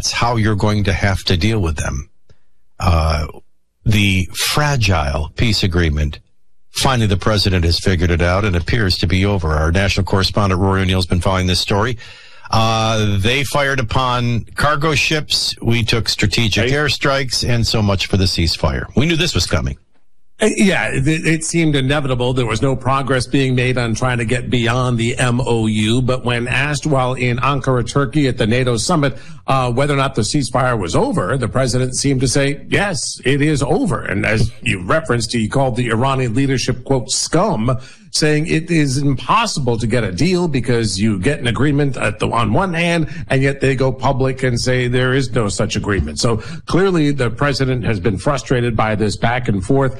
that's how you're going to have to deal with them. The fragile peace agreement, finally the president has figured it out and appears to be over. Our national correspondent Rory O'Neill's been following this story. They fired upon cargo ships. We took strategic airstrikes, and so much for the ceasefire. We knew this was coming. Yeah, it seemed inevitable. There was no progress being made on trying to get beyond the MOU. But when asked while in Ankara, Turkey at the NATO summit, whether or not the ceasefire was over, the president seemed to say, yes, it is over. And as you referenced, he called the Iranian leadership, quote, scum, saying it is impossible to get a deal because you get an agreement on one hand, and yet they go public and say there is no such agreement. So clearly the president has been frustrated by this back and forth.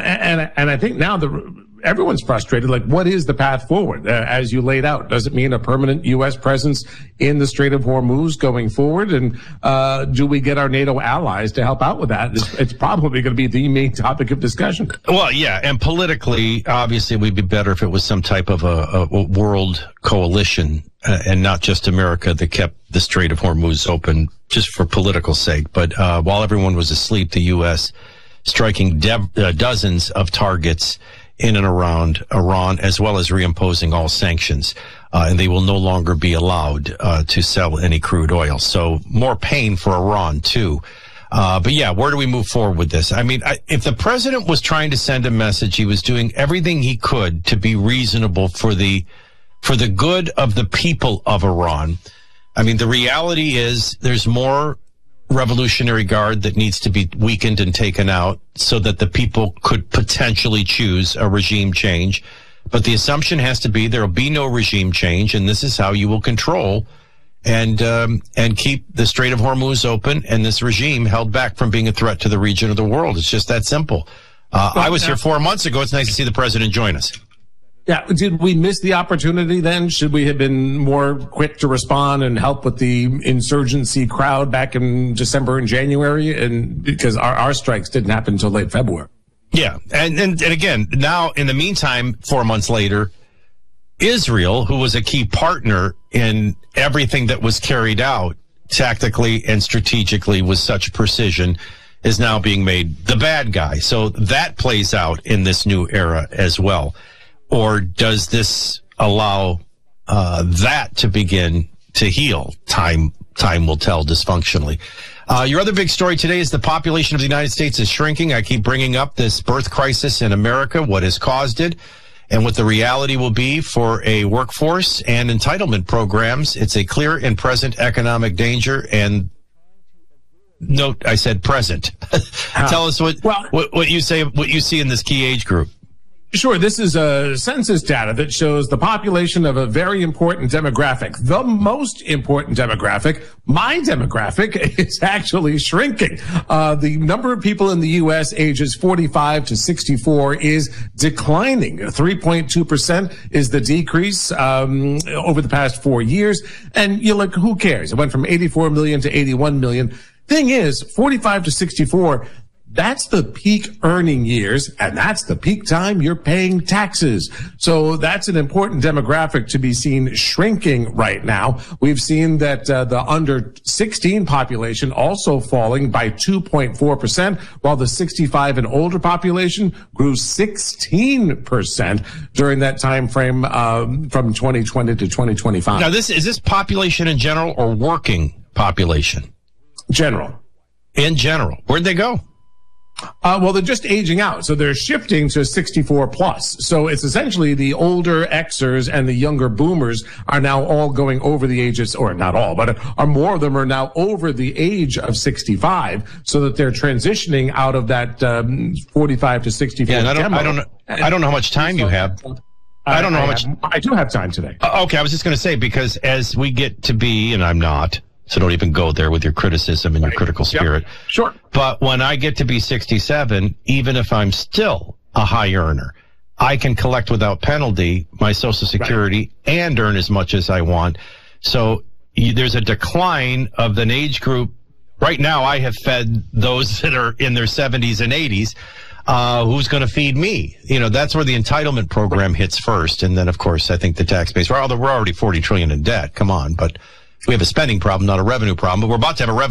And I think now everyone's frustrated. Like, what is the path forward? As you laid out, does it mean a permanent U.S. presence in the Strait of Hormuz going forward? And do we get our NATO allies to help out with that? It's probably going to be the main topic of discussion. Well, yeah, and politically, obviously, it would be better if it was some type of a world coalition and not just America that kept the Strait of Hormuz open just for political sake. But while everyone was asleep, the U.S. striking dozens of targets in and around Iran, as well as reimposing all sanctions. And they will no longer be allowed to sell any crude oil. So more pain for Iran, too. But yeah, where do we move forward with this? I mean, if the president was trying to send a message, he was doing everything he could to be reasonable for the good of the people of Iran. I mean, the reality is there's more Revolutionary Guard that needs to be weakened and taken out so that the people could potentially choose a regime change. But the assumption has to be there will be no regime change, and this is how you will control and keep the Strait of Hormuz open and this regime held back from being a threat to the region or the world. It's just that simple. I was here 4 months ago. It's nice to see the president join us. Yeah, did we miss the opportunity then? Should we have been more quick to respond and help with the insurgency crowd back in December and January? And because our strikes didn't happen until late February. Yeah, and again, now in the meantime, 4 months later, Israel, who was a key partner in everything that was carried out tactically and strategically with such precision, is now being made the bad guy. So that plays out in this new era as well. Or does this allow that to begin to heal? Time will tell dysfunctionally. Your other big story today is the population of the United States is shrinking. I keep bringing up this birth crisis in America, what has caused it, and what the reality will be for a workforce and entitlement programs. It's a clear and present economic danger. And note, I said present. Tell us what you see in this key age group. Sure. This is a census data that shows the population of a very important demographic. The most important demographic, my demographic, is actually shrinking. The number of people in the U.S. ages 45 to 64 is declining. 3.2% is the decrease over the past 4 years. And you're like, who cares? It went from 84 million to 81 million. Thing is, 45 to 64, that's the peak earning years, and that's the peak time you're paying taxes. So that's an important demographic to be seen shrinking right now. We've seen that the under 16 population also falling by 2.4%, while the 65 and older population grew 16% during that time frame from 2020 to 2025. Now, is this population in general or working population? General. In general. Where'd they go? Well, they're just aging out. So they're shifting to 64 plus. So it's essentially the older Xers and the younger boomers are now all going over the ages, or not all, but more of them are now over the age of 65, so that they're transitioning out of that 45 to 64. Yeah, I don't know how much time you have. I don't know how much. I do have time today. Okay, I was just going to say, because as we get to be, and I'm not, so don't even go there with your criticism and your critical spirit. Yep. Sure. But when I get to be 67, even if I'm still a high earner, I can collect without penalty my Social Security and earn as much as I want. So there's a decline of an age group. Right now, I have fed those that are in their 70s and 80s. Who's going to feed me? You know, that's where the entitlement program hits first. And then, of course, I think the tax base, although we're already $40 trillion in debt. Come on. But we have a spending problem, not a revenue problem. But we're about to have a revenue